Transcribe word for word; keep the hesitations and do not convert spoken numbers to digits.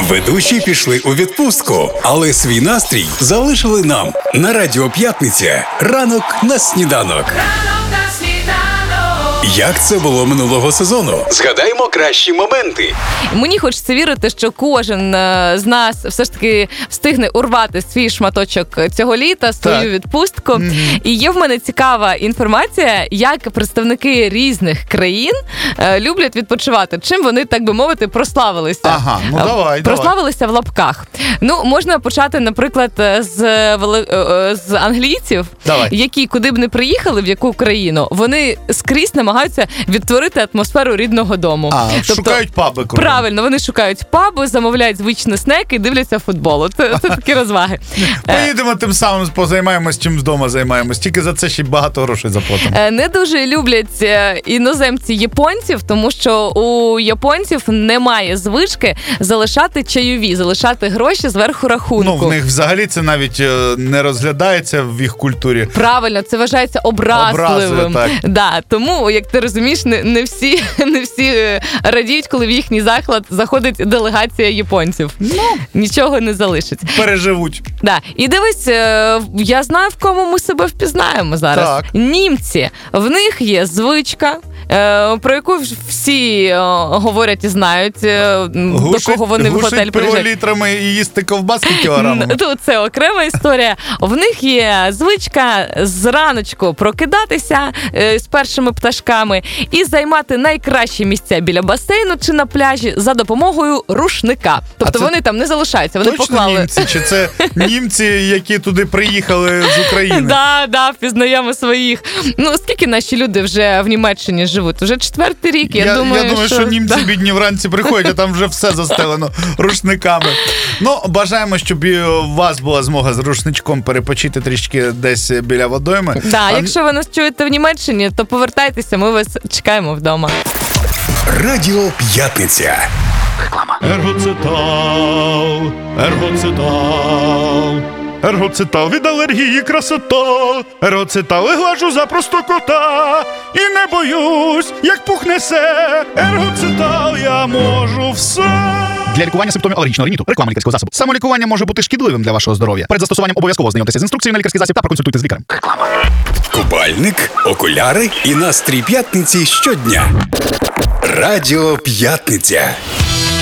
Ведучі пішли у відпустку, але свій настрій залишили нам. На Радіо П'ятниця. Ранок на сніданок. Як це було минулого сезону? Згадаємо кращі моменти. Мені хочеться вірити, що кожен з нас все ж таки встигне урвати свій шматочок цього літа, свою так. відпустку. Mm-hmm. І є в мене цікава інформація, як представники різних країн е, люблять відпочивати. Чим вони, так би мовити, прославилися. Ага, ну давай, прославилися давай. в лапках. Ну, можна почати, наприклад, з, з англійців, давай. які куди б не приїхали, в яку країну, вони скрізь намагаються відтворити атмосферу рідного дому. А, тобто, шукають паби. Кругом. Правильно, вони шукають паби, замовляють звичні снеки і дивляться футбол. Це, це такі розваги. Поїдемо тим самим, позаймаємось, чим вдома займаємось. Тільки за це ще багато грошей заплатимо. Не дуже люблять іноземці японців, тому що у японців немає звички залишати чайові, залишати гроші зверху рахунку. Ну, в них взагалі це навіть не розглядається в їх культурі. Правильно, це вважається образливим. Образи, так. Да, тому, як ти розумієш, не, не всі, не всі радіють, коли в їхній заклад заходить делегація японців. Ну, нічого не залишиться. Переживуть. Да. І дивись, я знаю, в кому ми себе впізнаємо зараз. Так. Німці. В них є звичка, про яку всі говорять і знають, гушить, до кого вони в готель приїжджають. літрами і їсти ковбаски кілограмами. Тут це окрема історія. В них є звичка зраночку прокидатися з першими пташками і займати найкращі місця біля басейну чи на пляжі за допомогою рушника. Тобто вони там не залишаються, вони точно поклали. Німці? Чи це німці, які туди приїхали з України? Да, да, впізнаємо своїх. Ну, скільки наші люди вже в Німеччині живуть? Уже четвертий рік, я, я думаю, Я думаю, що, що німці да. бідні вранці приходять, а там вже все застелено рушниками. Ну, бажаємо, щоб і у вас була змога з рушничком перепочити трішки десь біля водойми. Да, а... якщо ви нас чуєте в Німеччині, то повертайтеся, ми вас чекаємо вдома. Радіо П'ятниця. Реклама. Ергоцитал, ергоцитал. Ергоцитал від алергії красота. Ергоцитал і глажу за простокота. І не боюсь, як пухне се. Ергоцитал, я можу все. Для лікування симптомів алергічного риніту. Реклама лікарського засобу. Самолікування може бути шкідливим для вашого здоров'я. Перед застосуванням обов'язково знайомтеся з інструкцією на лікарський засіб та проконсультуйтесь з лікарем. Реклама. Купальник, окуляри і настрій п'ятниці щодня. Радіо П'ятниця.